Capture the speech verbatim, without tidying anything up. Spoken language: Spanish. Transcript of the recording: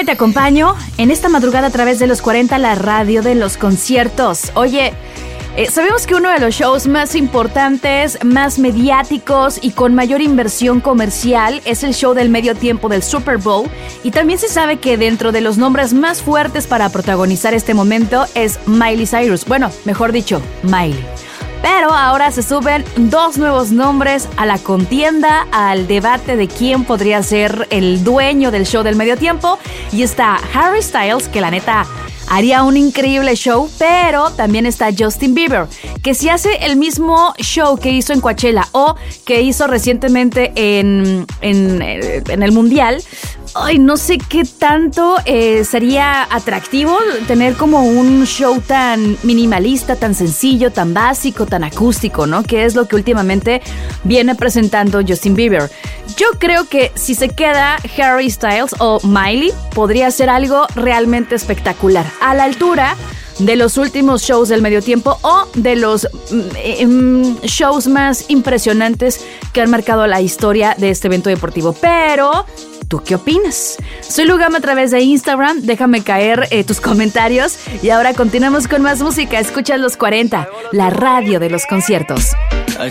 Déjame te acompaño en esta madrugada a través de los cuarenta, la radio de los conciertos. Oye, eh, sabemos que uno de los shows más importantes, más mediáticos y con mayor inversión comercial es el show del medio tiempo del Super Bowl. Y también se sabe que dentro de los nombres más fuertes para protagonizar este momento es Miley Cyrus. Bueno, mejor dicho, Miley. Pero ahora se suben dos nuevos nombres a la contienda, al debate de quién podría ser el dueño del show del medio tiempo. Y está Harry Styles, que la neta haría un increíble show, pero también está Justin Bieber, que si hace el mismo show que hizo en Coachella o que hizo recientemente en, en, en el Mundial, ay, no sé qué tanto eh, sería atractivo tener como un show tan minimalista, tan sencillo, tan básico, tan acústico, ¿no? Que es lo que últimamente viene presentando Justin Bieber. Yo creo que si se queda Harry Styles o Miley, podría ser algo realmente espectacular, a la altura de los últimos shows del medio tiempo o de los mm, shows más impresionantes que han marcado la historia de este evento deportivo. Pero ¿tú qué opinas? Soy Lugama a través de Instagram. Déjame caer eh, tus comentarios. Y ahora continuamos con más música. Escucha los cuarenta, la radio de los conciertos. I